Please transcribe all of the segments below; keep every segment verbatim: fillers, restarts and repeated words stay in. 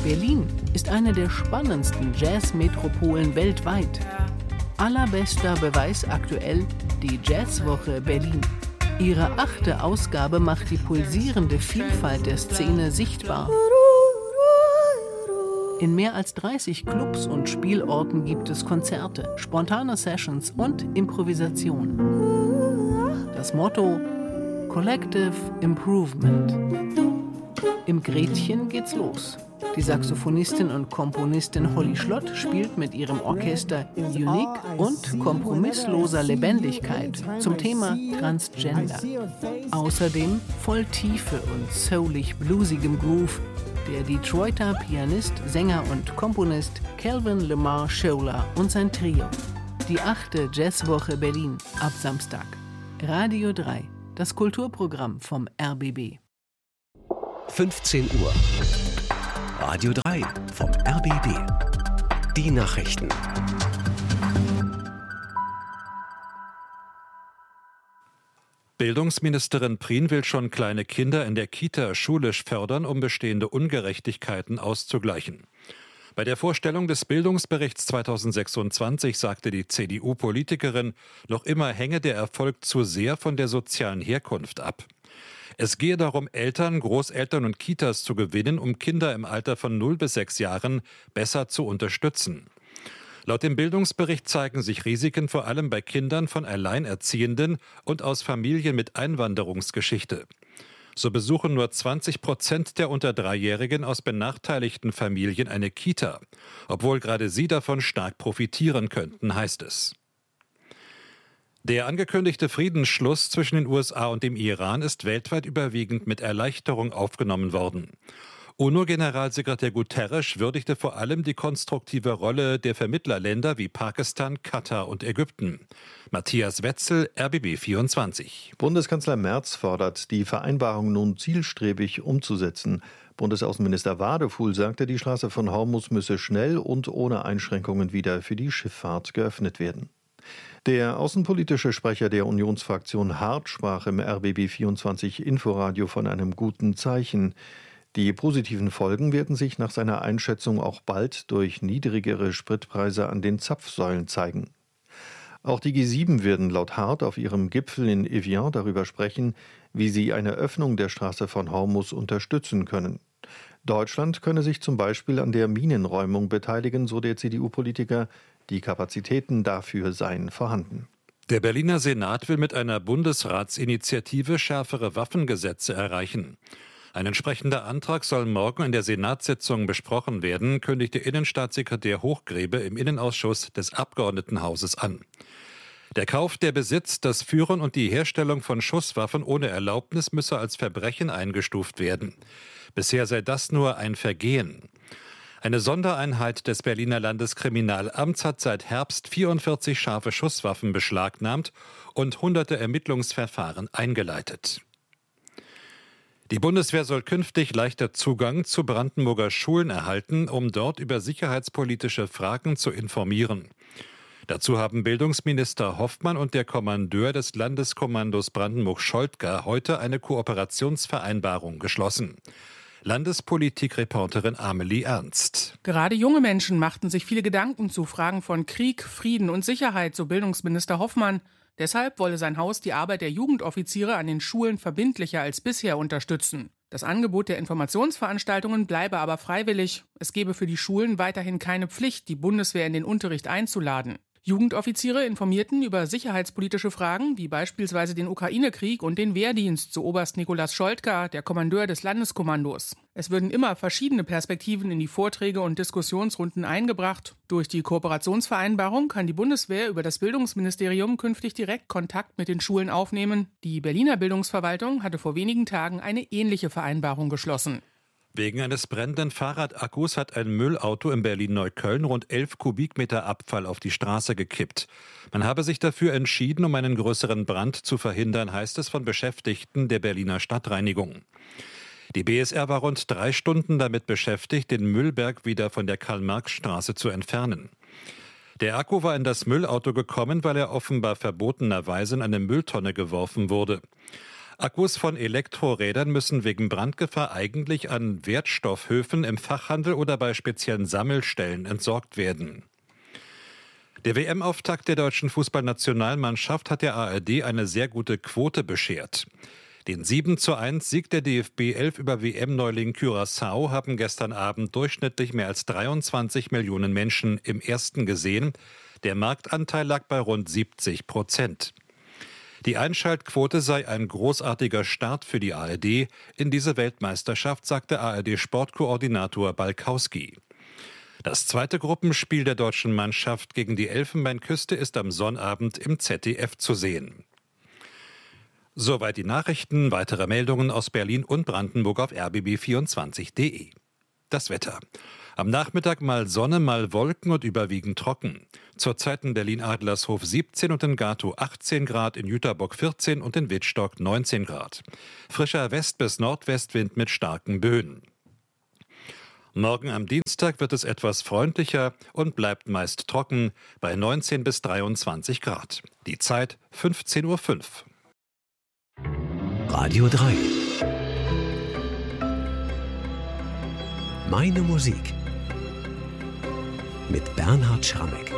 Berlin ist eine der spannendsten Jazzmetropolen weltweit. Allerbester Beweis aktuell die Jazzwoche Berlin. Ihre achte Ausgabe macht die pulsierende Vielfalt der Szene sichtbar. In mehr als dreißig Clubs und Spielorten gibt es Konzerte, spontane Sessions und Improvisation. Das Motto: Collective Improvement. Im Gretchen geht's los. Die Saxophonistin und Komponistin Holly Schlott spielt mit ihrem Orchester Unique und kompromissloser Lebendigkeit zum Thema Transgender. Außerdem voll Tiefe und soulig bluesigem Groove der Detroiter Pianist, Sänger und Komponist Calvin Lamar Scholer und sein Trio. Die achte Jazzwoche Berlin ab Samstag. Radio drei, das Kulturprogramm vom R B B. fünfzehn Uhr. Radio drei vom R B B. Die Nachrichten. Bildungsministerin Prien will schon kleine Kinder in der Kita schulisch fördern, um bestehende Ungerechtigkeiten auszugleichen. Bei der Vorstellung des Bildungsberichts zweitausendsechsundzwanzig sagte die C D U-Politikerin, noch immer hänge der Erfolg zu sehr von der sozialen Herkunft ab. Es gehe darum, Eltern, Großeltern und Kitas zu gewinnen, um Kinder im Alter von null bis sechs Jahren besser zu unterstützen. Laut dem Bildungsbericht zeigen sich Risiken vor allem bei Kindern von Alleinerziehenden und aus Familien mit Einwanderungsgeschichte. So besuchen nur zwanzig Prozent der unter Dreijährigen aus benachteiligten Familien eine Kita, obwohl gerade sie davon stark profitieren könnten, heißt es. Der angekündigte Friedensschluss zwischen den U S A und dem Iran ist weltweit überwiegend mit Erleichterung aufgenommen worden. UNO-Generalsekretär Guterres würdigte vor allem die konstruktive Rolle der Vermittlerländer wie Pakistan, Katar und Ägypten. Matthias Wetzel, R B B vierundzwanzig. Bundeskanzler Merz fordert, die Vereinbarung nun zielstrebig umzusetzen. Bundesaußenminister Wadefuhl sagte, die Straße von Hormuz müsse schnell und ohne Einschränkungen wieder für die Schifffahrt geöffnet werden. Der außenpolitische Sprecher der Unionsfraktion Hart sprach im R B B vierundzwanzig Inforadio von einem guten Zeichen. Die positiven Folgen werden sich nach seiner Einschätzung auch bald durch niedrigere Spritpreise an den Zapfsäulen zeigen. Auch die G sieben werden laut Hart auf ihrem Gipfel in Evian darüber sprechen, wie sie eine Öffnung der Straße von Hormuz unterstützen können. Deutschland könne sich zum Beispiel an der Minenräumung beteiligen, so der C D U-Politiker. Die Kapazitäten dafür seien vorhanden. Der Berliner Senat will mit einer Bundesratsinitiative schärfere Waffengesetze erreichen. Ein entsprechender Antrag soll morgen in der Senatssitzung besprochen werden, kündigte Innenstaatssekretär Hochgrebe im Innenausschuss des Abgeordnetenhauses an. Der Kauf, der Besitz, das Führen und die Herstellung von Schusswaffen ohne Erlaubnis müsse als Verbrechen eingestuft werden. Bisher sei das nur ein Vergehen. Eine Sondereinheit des Berliner Landeskriminalamts hat seit Herbst vierundvierzig scharfe Schusswaffen beschlagnahmt und hunderte Ermittlungsverfahren eingeleitet. Die Bundeswehr soll künftig leichter Zugang zu Brandenburger Schulen erhalten, um dort über sicherheitspolitische Fragen zu informieren. Dazu haben Bildungsminister Hoffmann und der Kommandeur des Landeskommandos Brandenburg-Scholtgau heute eine Kooperationsvereinbarung geschlossen. Landespolitikreporterin Amelie Ernst. Gerade junge Menschen machten sich viele Gedanken zu Fragen von Krieg, Frieden und Sicherheit, so Bildungsminister Hoffmann. Deshalb wolle sein Haus die Arbeit der Jugendoffiziere an den Schulen verbindlicher als bisher unterstützen. Das Angebot der Informationsveranstaltungen bleibe aber freiwillig. Es gebe für die Schulen weiterhin keine Pflicht, die Bundeswehr in den Unterricht einzuladen. Jugendoffiziere informierten über sicherheitspolitische Fragen, wie beispielsweise den Ukraine-Krieg und den Wehrdienst, so Oberst Nikolaus Scholtgau, der Kommandeur des Landeskommandos. Es würden immer verschiedene Perspektiven in die Vorträge und Diskussionsrunden eingebracht. Durch die Kooperationsvereinbarung kann die Bundeswehr über das Bildungsministerium künftig direkt Kontakt mit den Schulen aufnehmen. Die Berliner Bildungsverwaltung hatte vor wenigen Tagen eine ähnliche Vereinbarung geschlossen. Wegen eines brennenden Fahrradakkus hat ein Müllauto in Berlin-Neukölln rund elf Kubikmeter Abfall auf die Straße gekippt. Man habe sich dafür entschieden, um einen größeren Brand zu verhindern, heißt es von Beschäftigten der Berliner Stadtreinigung. Die B S R war rund drei Stunden damit beschäftigt, den Müllberg wieder von der Karl-Marx-Straße zu entfernen. Der Akku war in das Müllauto gekommen, weil er offenbar verbotenerweise in eine Mülltonne geworfen wurde. Akkus von Elektrorädern müssen wegen Brandgefahr eigentlich an Wertstoffhöfen im Fachhandel oder bei speziellen Sammelstellen entsorgt werden. Der W M-Auftakt der deutschen Fußballnationalmannschaft hat der A R D eine sehr gute Quote beschert. Den sieben zu eins Sieg der D F B elf über W M-Neuling Curaçao haben gestern Abend durchschnittlich mehr als dreiundzwanzig Millionen Menschen im ersten gesehen. Der Marktanteil lag bei rund siebzig Prozent. Die Einschaltquote sei ein großartiger Start für die A R D in diese Weltmeisterschaft, sagte A R D-Sportkoordinator Balkowski. Das zweite Gruppenspiel der deutschen Mannschaft gegen die Elfenbeinküste ist am Sonnabend im Z D F zu sehen. Soweit die Nachrichten. Weitere Meldungen aus Berlin und Brandenburg auf r b b vierundzwanzig punkt d e. Das Wetter. Am Nachmittag mal Sonne, mal Wolken und überwiegend trocken. Zurzeit in Berlin-Adlershof siebzehn und in Gatow achtzehn Grad, in Jüterbock vierzehn und in Wittstock neunzehn Grad. Frischer West- bis Nordwestwind mit starken Böen. Morgen am Dienstag wird es etwas freundlicher und bleibt meist trocken bei neunzehn bis dreiundzwanzig Grad. Die Zeit fünfzehn Uhr fünf. Radio drei. Meine Musik. Mit Bernhard Schrammeck.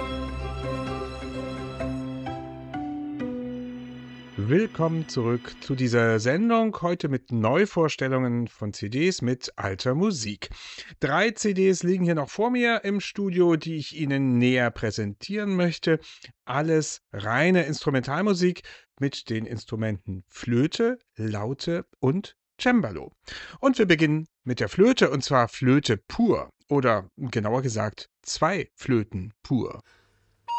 Willkommen zurück zu dieser Sendung, heute mit Neuvorstellungen von C Ds mit alter Musik. Drei C Ds liegen hier noch vor mir im Studio, die ich Ihnen näher präsentieren möchte. Alles reine Instrumentalmusik mit den Instrumenten Flöte, Laute und Cembalo. Und wir beginnen mit der Flöte, und zwar Flöte pur oder genauer gesagt zwei Flöten pur.